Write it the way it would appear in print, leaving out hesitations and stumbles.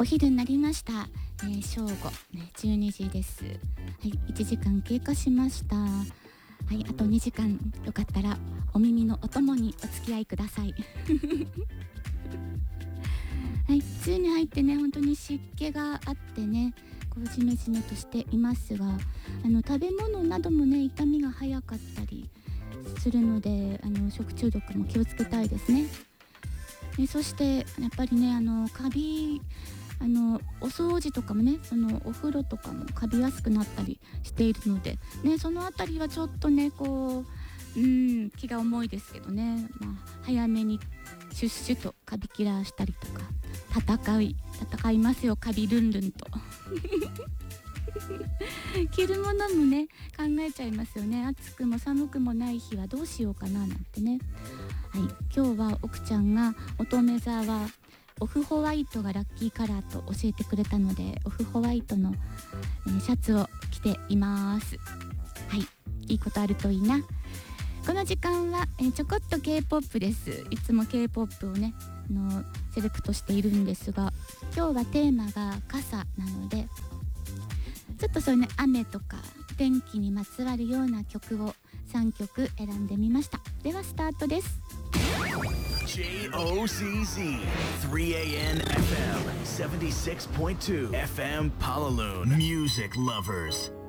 お昼になりました。正午、12時です。はい、1時間経過しました。はい、あと2時間、よかったらお耳のお供にお付き合いください。はい、梅雨に入ってね、本当に湿気があってね、こうジメジメとしていますが、食べ物などもね、傷みが早かったりするので、食中毒も気をつけたいですね。そしてやっぱりね、カビ、お掃除とかもね、お風呂とかもカビやすくなったりしているので、ね、そのあたりはちょっとね、こう気が重いですけどね、早めにシュッシュとカビキラーしたりとか、戦いますよ、カビルンルンと。着るものもね、考えちゃいますよね。暑くも寒くもない日はどうしようかななんてね。はい、今日は奥ちゃんが乙女座はオフホワイトがラッキーカラーと教えてくれたので、オフホワイトの、シャツを着ています。はい、いいことあるといいな。この時間は、ちょこっと K-POP です。いつも K-POP をね、セレクトしているんですが、今日はテーマが傘なので、ちょっとそういうね、雨とか天気にまつわるような曲を3曲選んでみました。ではスタートです。 JOCZ 3AN FM 76.2 FM Palaloon Music Lovers